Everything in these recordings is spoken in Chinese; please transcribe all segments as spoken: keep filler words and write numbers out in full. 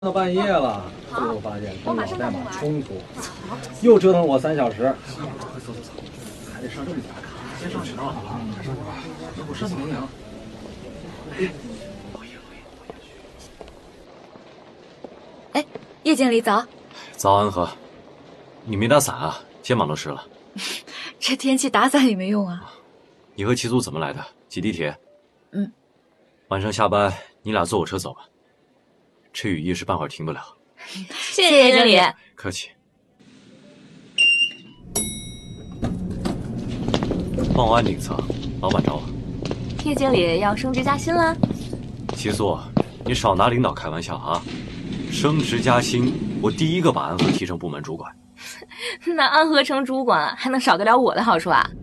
到半夜了，最后发现跟老代码冲突，又折腾我三小时。快走走走，还得上这么家卡，先上去了，快上去吧，要不上去能凉。 哎，叶经理早。 早安和，你没打伞啊？肩膀都湿了。 这天气打伞也没用啊。 你和齐祖怎么来的？挤地铁？ 嗯。 晚上下班你俩坐我车走吧。这雨一时半会儿停不了。 谢谢叶经理。 客气。报安顶层，老板找我。 叶经理要升职加薪了？ 齐祖，你少拿领导开玩笑啊！升职加薪，我第一个把安和提升部门主管。 那安和成主管还能少得了我的好处啊？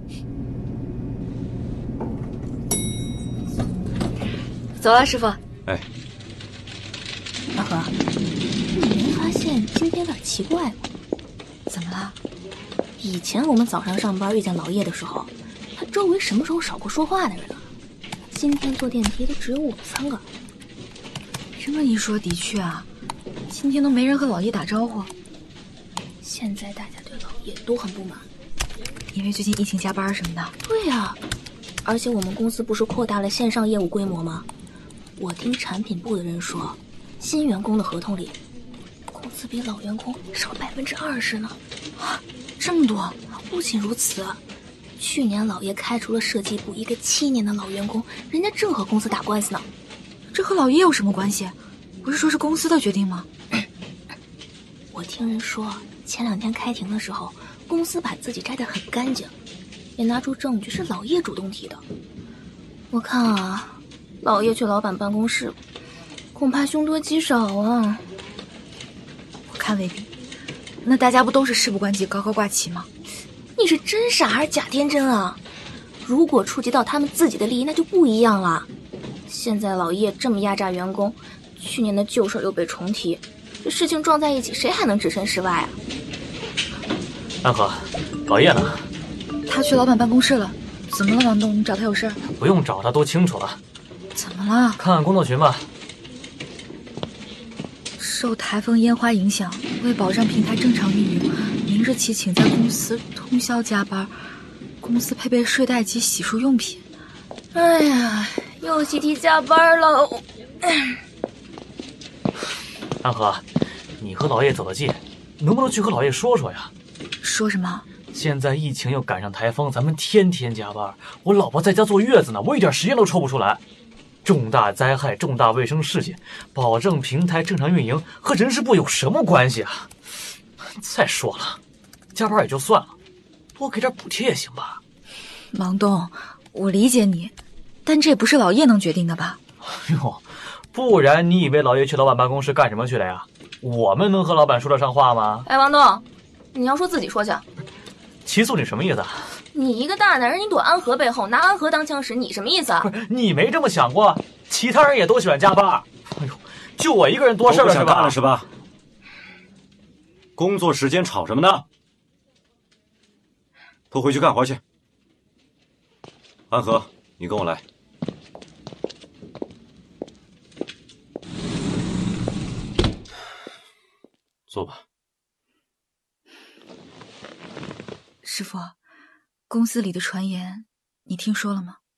走了，师傅。 哎。 安和，你没发现今天有点奇怪吗？怎么了？以前我们早上上班遇见老叶的时候，他周围什么时候少过说话的人啊？今天坐电梯都只有我们三个。这么一说，的确啊，今天都没人和老叶打招呼。现在大家对老叶都很不满，因为最近疫情加班什么的。对呀、啊，而且我们公司不是扩大了线上业务规模吗？我听产品部的人说，新员工的合同里，工资比老员工少百分之二十呢。啊，这么多！不仅如此，去年老叶开除了设计部一个七年的老员工，人家正和公司打官司呢。这和老叶有什么关系？不是说是公司的决定吗？我听人说，前两天开庭的时候，公司把自己摘得很干净，也拿出证据是老叶主动提的。我看啊，老叶去老板办公室，恐怕凶多吉少啊。我看未必。那大家不都是事不关己高高挂起吗？你是真傻还是假天真啊？如果触及到他们自己的利益，那就不一样了。现在老叶这么压榨员工，去年的旧事又被重提，这事情撞在一起，谁还能置身事外啊？ 安和，老叶呢？ 他去老板办公室了。怎么了，王东？你找他有事？ 不用找他，都清楚了。 怎么了？ 看看工作群吧。 受台风烟花影响，为保障平台正常运营，明日起请在公司通宵加班。公司配备睡袋及洗漱用品。哎呀，又集体加班了。 安和，你和老叶走得近，能不能去和老叶说说呀？ 说什么？ 现在疫情又赶上台风，咱们天天加班，我老婆在家坐月子呢，我一点时间都抽不出来。重大灾害、重大卫生事件，保证平台正常运营和人事部有什么关系啊？再说了，加班也就算了，多给点补贴也行吧。 王东，我理解你，但这不是老叶能决定的吧？ 哟，不然你以为老叶去老板办公室干什么去了呀？我们能和老板说得上话吗？ 哎，王东，你要说自己说去。 齐素，你什么意思啊？ 你一个大男人，你躲安和背后，拿安和当枪使，你什么意思啊？ 不是，你没这么想过？其他人也都喜欢加班。哎呦，就我一个人多事了是吧？ 都不想干了是吧？工作时间吵什么呢？都回去干活去。安和，你跟我来。坐吧。 师傅，公司里的传言你听说了吗？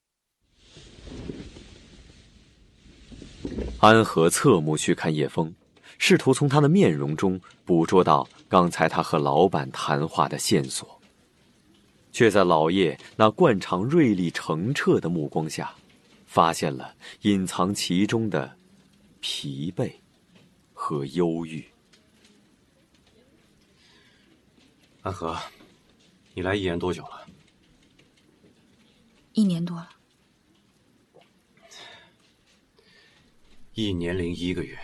安和侧目去看叶枫，试图从他的面容中捕捉到刚才他和老板谈话的线索，却在老叶那惯常锐利澄澈的目光下，发现了隐藏其中的疲惫和忧郁。 安和，你来一言多久了？ 一年多了。 一年零一个月。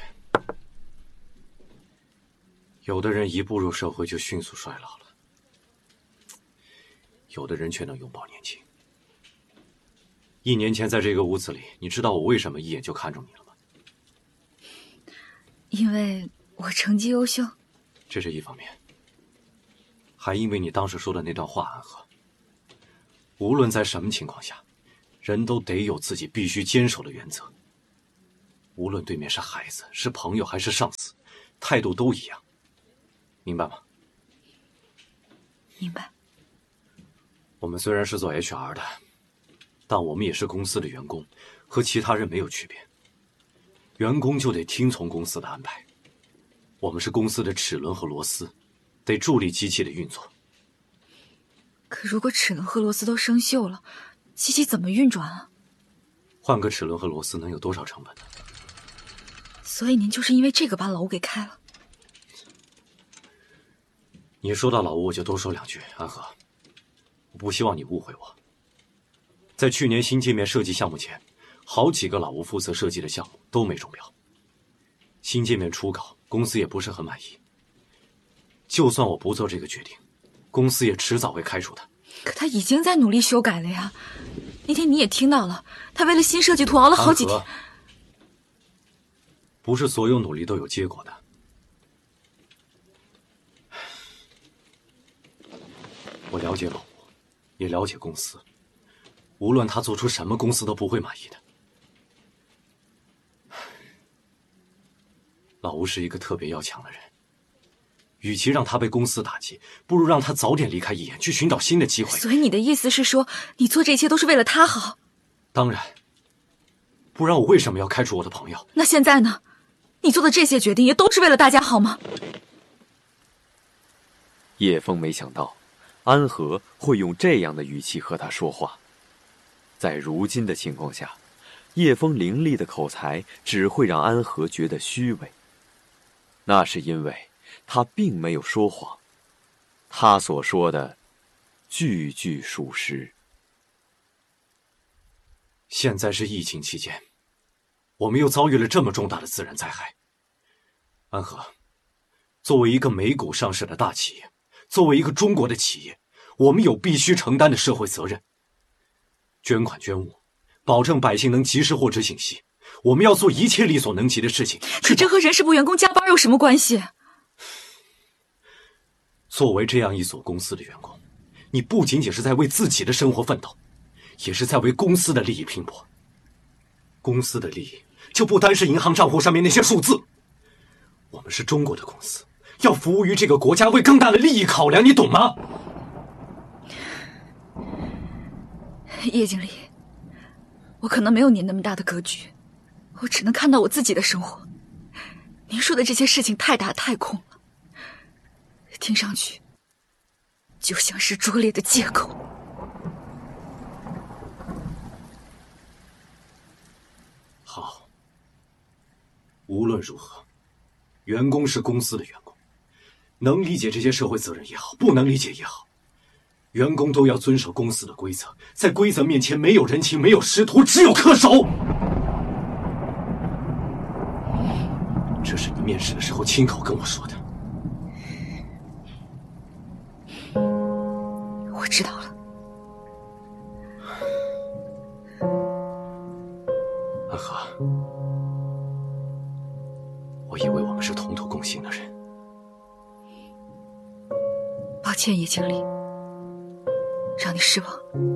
有的人一步入社会就迅速衰老了，有的人却能永葆年轻。一年前在这个屋子里，你知道我为什么一眼就看中你了吗？ 因为我成绩优秀。 这是一方面，还因为你当时说的那段话，安和。无论在什么情况下，人都得有自己必须坚守的原则。 无论对面是孩子、是朋友还是上司，态度都一样，明白吗？ 明白。 我们虽然是做 H R 的，但我们也是公司的员工，和其他人没有区别。员工就得听从公司的安排，我们是公司的齿轮和螺丝，得助力机器的运作。 可如果齿轮和螺丝都生锈了，机器怎么运转啊？ 换个齿轮和螺丝能有多少成本呢？ 所以您就是因为这个把老吴给开了。 你说到老吴，我就多说两句。安和，我不希望你误会我。在去年新界面设计项目前，好几个老吴负责设计的项目都没中标。新界面初稿，公司也不是很满意。就算我不做这个决定，公司也迟早会开除他。 可他已经在努力修改了呀。那天你也听到了，他为了新设计图熬了好几天。 不是所有努力都有结果的。我了解老吴，也了解公司，无论他做出什么，公司都不会满意的。老吴是一个特别要强的人，与其让他被公司打击，不如让他早点离开一眼，去寻找新的机会。 所以你的意思是说，你做这些都是为了他好？ 当然，不然我为什么要开除我的朋友？ 那现在呢？你做的这些决定也都是为了大家好吗？ 叶枫没想到安和会用这样的语气和他说话。在如今的情况下，叶枫伶俐的口才只会让安和觉得虚伪。那是因为他并没有说谎，他所说的句句属实。 现在是疫情期间，我们又遭遇了这么重大的自然灾害。安和，作为一个美股上市的大企业，作为一个中国的企业，我们有必须承担的社会责任。捐款捐物，保证百姓能及时获知信息，我们要做一切力所能及的事情。 可这和人事部员工加班有什么关系？ 作为这样一所公司的员工，你不仅仅是在为自己的生活奋斗，也是在为公司的利益拼搏。公司的利益就不单是银行账户上面那些数字，我们是中国的公司，要服务于这个国家，为更大的利益考量，你懂吗？ 叶经理，我可能没有您那么大的格局，我只能看到我自己的生活。您说的这些事情太大太空了，听上去就像是拙劣的借口。 好，无论如何，员工是公司的员工，能理解这些社会责任也好，不能理解也好，员工都要遵守公司的规则，在规则面前没有人情，没有师徒，只有恪守。这是你面试的时候亲口跟我说的。 我知道了。 安和，我以为我们是同途共行的人。 抱歉，叶经理，让你失望。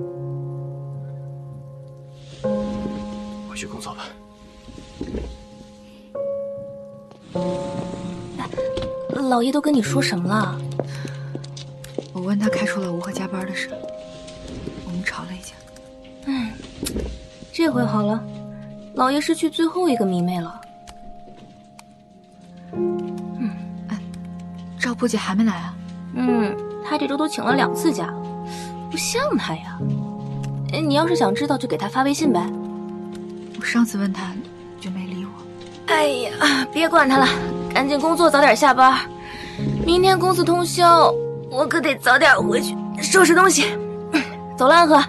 回去工作吧。 老爷都跟你说什么了？ 我问他开除老吴和加班的事，我们吵了一架。 嗯，这回好了，老爷失去最后一个迷妹了。 嗯，哎，赵波姐还没来啊？ 嗯，他这周都请了两次假，不像他呀。你要是想知道，就给他发微信呗。 我上次问他就没理我。 哎呀，别管他了，赶紧工作，早点下班。明天公司通宵，我可得早点回去收拾东西。走了，安和。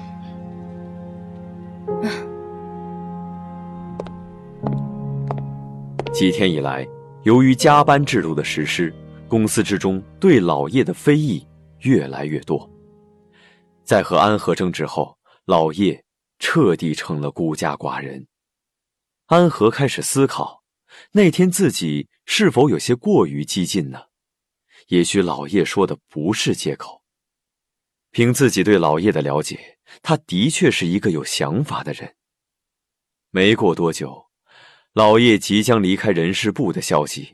几天以来，由于加班制度的实施，公司之中对老叶的非议越来越多。在和安和争执后，老叶彻底成了孤家寡人。安和开始思考，那天自己是否有些过于激进呢？也许老叶说的不是借口。凭自己对老叶的了解，他的确是一个有想法的人。没过多久， 老叶即将离开人事部的消息